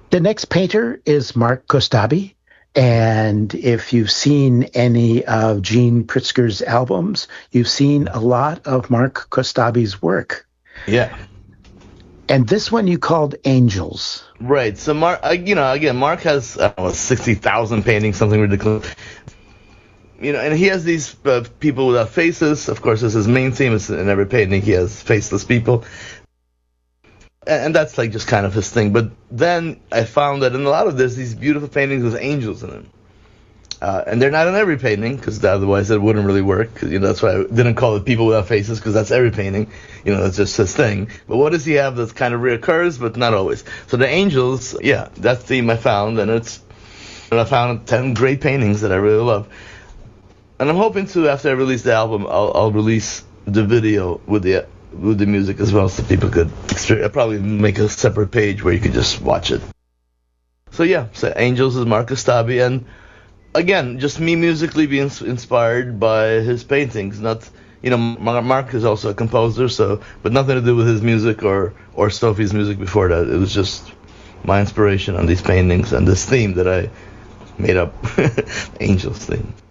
The next painter is Mark Kostabi. And if you've seen any of Gene Pritzker's albums, you've seen a lot of Mark Kostabi's work. Yeah. And this one you called Angels. Right. So Mark, again, Mark has 60,000 paintings, something ridiculous. And he has these people without faces. Of course, this is his main theme. In every painting, he has faceless people. And that's like just kind of his thing. But then I found that in a lot of these beautiful paintings with angels in them. And they're not in every painting, because otherwise it wouldn't really work. That's why I didn't call it People Without Faces, because that's every painting. That's just his thing. But what does he have that kind of reoccurs, but not always? So the angels, that theme I found, and I found 10 great paintings that I really love. And I'm hoping to, after I release the album, I'll release the video with the music as well, so people could I'll probably make a separate page where you could just watch it. So Angels is Mark Kostabi, and again, just me musically being inspired by his paintings. Not, Mark is also a composer, but nothing to do with his music or Sophie's music before that. It was just my inspiration on these paintings and this theme that I made up, Angels theme.